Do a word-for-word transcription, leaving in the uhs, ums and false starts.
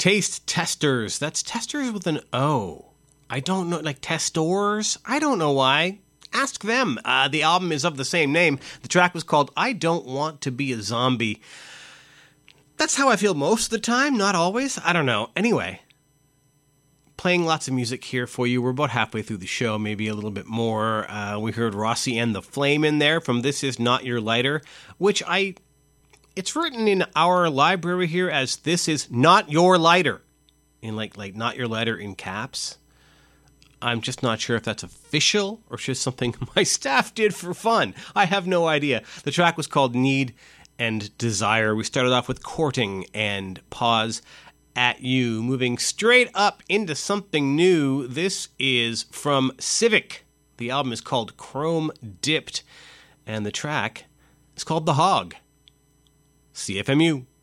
Taste Testers. That's testers with an O. I don't know, like testors? I don't know why. Ask them. Uh, the album is of the same name. The track was called I Don't Want to Be a Zombie. That's how I feel most of the time, not always. I don't know. Anyway, playing lots of music here for you. We're about halfway through the show, maybe a little bit more. Uh, we heard Rossi and the Flame in there from This Is Not Your Lighter, which I... It's written in our library here as This Is Not Your Lighter. In like, like Not Your Lighter in caps. I'm just not sure if that's official or just something my staff did for fun. I have no idea. The track was called Need and Desire. We started off with Courting and Pause at You. Moving straight up into something new. This is from Civic. The album is called Chrome Dipped. And the track is called The Hog. C F M U.